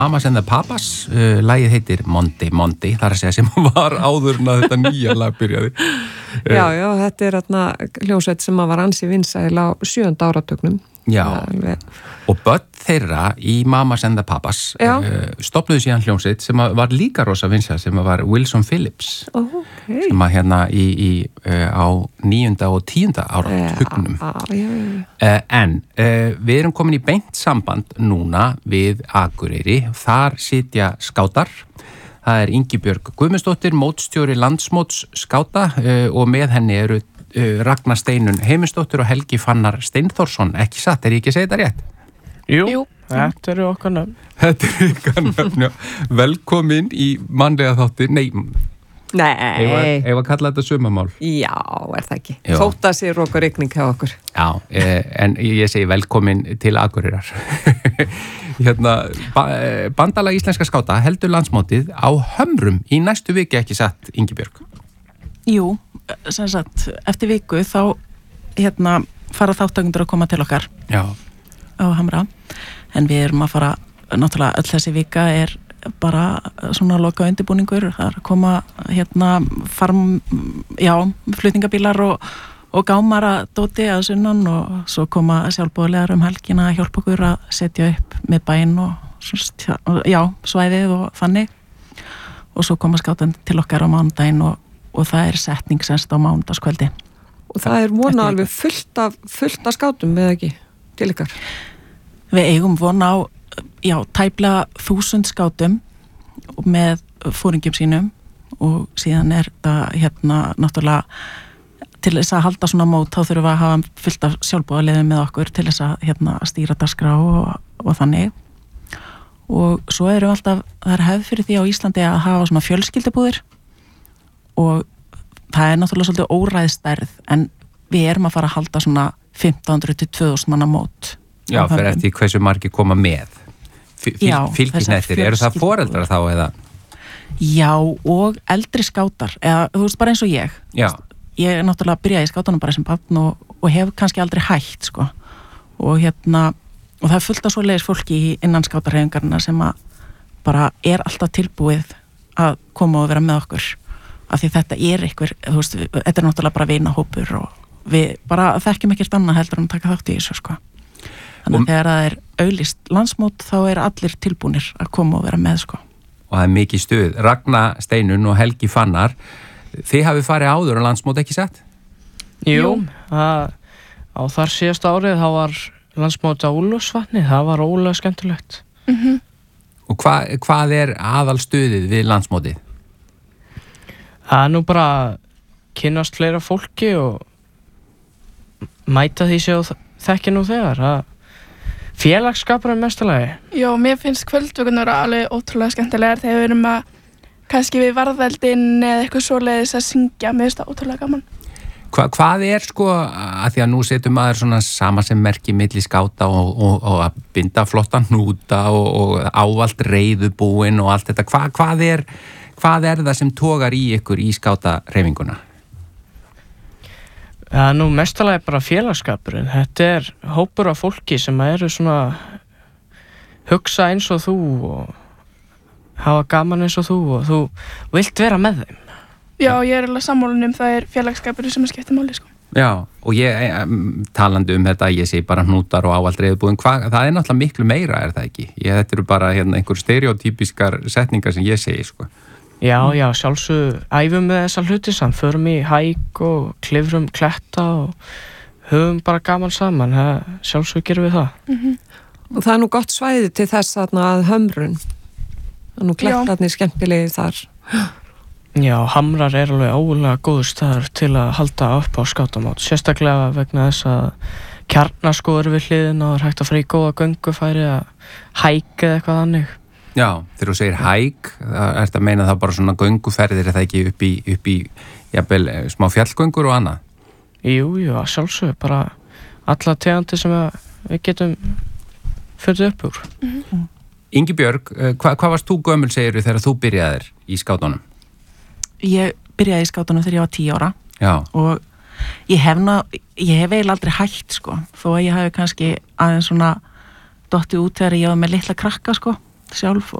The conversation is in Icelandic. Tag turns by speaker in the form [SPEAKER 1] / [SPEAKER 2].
[SPEAKER 1] Mamas and the Papas, lagið heitir Monday, þar að segja sem var áður en að þetta nýja lag byrjaði.
[SPEAKER 2] Já, þetta þarna hljómsveit sem var ansi vinsæl á 7. áratugnum.
[SPEAKER 1] Já, og börn þeirra í Mamas and the Papas stofnuðu síðan hljómsveit sem var líka rosa vinsæl, sem var Wilson Phillips, sem að hérna á 9. og 10. áratugnum. En við erum komin í beint samband núna við Akureyri. Þar sitja skátar. Það Ingibjörg Guðmundsdóttir, mótstjóri landsmóts skáta, og með henni eru Ragnar Steinun Heimisdóttir og Helgi Fannar Steinþórsson. Ekki satt, ég ekki að segja þetta rétt?
[SPEAKER 3] Jú. Þetta eru okkar nöfn.
[SPEAKER 1] Þetta eru okkar nöfn, já. Velkomin í mannlega þáttir. Nei. Ef að kalla þetta sumamál.
[SPEAKER 2] Já, það ekki. Þótt að sé rok og rigning hjá okkur.
[SPEAKER 1] Já, en ég segi velkomin til Akureyrar. Bandalag íslenska skáta heldur landsmótið á Hömrum í næstu viku, ekki satt, Ingibjörg?
[SPEAKER 4] Jú, sem sagt, eftir viku þá fara þáttakendur að koma til okkar á Hamra, en við erum að fara, náttúrulega öll þessi vika er bara svona loka undirbúningur, það er að koma flutningabílar og gámar að dóti að sunnan, og svo koma sjálfboðaliðar helgina að hjálpa okkur að setja upp með bæinn og svæðið og þannig, og svo koma skátan til okkar á mánudaginn og það er setning semst á mánudagskvöldi.
[SPEAKER 2] Og það er vona alveg fullt af skátum, eða ekki, til ykkar?
[SPEAKER 4] Við eigum vona á, tæplega 1000 skátum með fóringjum sínum, og síðan er það náttúrulega til þess að halda svona mót, þá þurfum við að hafa fullt af sjálfboðaliðum með okkur til þess að stýra dagskrá og þannig. Og svo eru alltaf, það er hefð fyrir því á Íslandi að hafa svona fjölskyldubúðir, og það er náttúrulega svolítið óræðstærð, en við erum að fara að halda svona 1500 til 2000 manna mót.
[SPEAKER 1] Já, fyrir eftir hversu margir koma með. Fylgisnettir, eru það foreldrar þá eða?
[SPEAKER 4] Já, og eldri skátar, eða þú veist, bara eins og ég.
[SPEAKER 1] Já.
[SPEAKER 4] Ég náttúrulega byrjaði í skátunum bara sem barn og hef kannski aldrei hætt, sko. Og það er fullt af svoleiðis fólki innan skátarhreyfingarinnar sem að bara er alltaf tilbúið að koma og vera með okkur. Af því þetta er þú veist, þetta er náttúrulega bara vinahópur, og við bara þekkjum ekkert annað heldur en taka þátt í þessu, sko. Þannig að þegar það er auglýst landsmót, þá er allir tilbúnir að koma og vera með, sko.
[SPEAKER 1] Og það er mikið stuð. Ragnar Steinun og Helgi Fannar, þið hafið farið áður á landsmót, ekki satt?
[SPEAKER 3] Jú, á þar síðasta árið þá var landsmót á Úlfarsvatni, það var ólega skemmtilegt.
[SPEAKER 1] Og hvað er aðalstuðið við landsmótið?
[SPEAKER 3] Það er nú bara kynnast fleira fólki og mæta því sem þekki nú þegar. Félagsskapur er mestalagi.
[SPEAKER 5] Já, mér finnst kvöldvökunar alveg ótrúlega skemmtilegar þegar við erum kannski við varðveldin eða eitthvað svoleiðis að syngja. Mér finnst það ótrúlega gaman.
[SPEAKER 1] Hvað er sko, að því að nú setur maður svona sama sem merki milli skáta og að binda flottan hnúta og ávalt reiðubúin og allt þetta. Hvað er það sem togar í ykkur í skátahreyfinguna?
[SPEAKER 3] Já, nú mestalagi bara félagsskapurinn. Þetta er hópur af fólki sem eru svona hugsa eins og þú og hafa gaman eins og þú vilt vera með þeim.
[SPEAKER 5] Já, ég er alveg sammálun það er félagsskapurinn sem skiptir máli, sko.
[SPEAKER 1] Já, og ég talandi þetta, ég sé bara hnútar og ávalt reiðubúin, það er náttúrulega miklu meira, er það ekki? Þetta eru bara einhver stereotypískar setningar sem ég segi, sko.
[SPEAKER 3] Já, sjálfsög æfum við þessa hluti saman, förum í hæk og klifrum kletta og höfum bara gaman saman, sjálfsög gerum við það.
[SPEAKER 2] Og það er nú gott svæði til þess að Hömrun, það er nú klettarnir skemmtilegi þar.
[SPEAKER 3] Já, Hamrar er alveg ógulega góður staður til að halda upp á skátamót, sérstaklega vegna þess að kjarnaskóður við hliðina og það er hægt að fara í góða göngufæri að hæk eða eitthvað þannig.
[SPEAKER 1] Já, þegar þú segir hæk, er þetta að meina þá bara svona gönguferðir, er það ekki upp í jafnvel smá fjallgöngur og annað?
[SPEAKER 3] Jú, sjálfsög, bara alla tegandi sem við getum fundið upp úr.
[SPEAKER 1] Ingibjörg, hvað varst þú gömul, segirðu, þegar þú byrjaðir í skátunum?
[SPEAKER 4] Ég byrjaði í skátunum þegar ég var 10 ára.
[SPEAKER 1] Já.
[SPEAKER 4] Og ég hef eiginlega aldrei hætt, sko, þó að ég hafi kannski aðeins svona dottið út þegar ég var með litla krakka, sko. sjálf